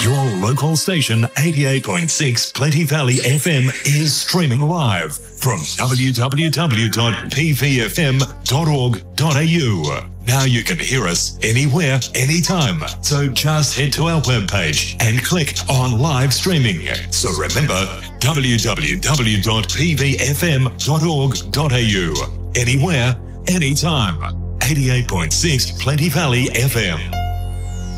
Your local station, 88.6 Plenty Valley FM, is streaming live from www.pvfm.org.au. Now you can hear us anywhere, anytime. So just head to our webpage and click on live streaming. So remember, www.pvfm.org.au. Anywhere, anytime. 88.6 Plenty Valley FM.